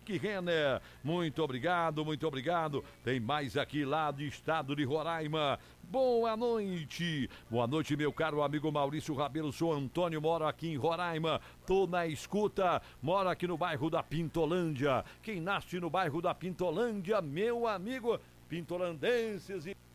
Renner, muito obrigado, muito obrigado. Tem mais aqui lá do estado de Roraima. Boa noite, meu caro amigo Maurício Rabelo. Sou Antônio, moro aqui em Roraima, tô na escuta, moro aqui no bairro da Pintolândia. Quem nasce no bairro da Pintolândia, meu amigo, pintolandenses e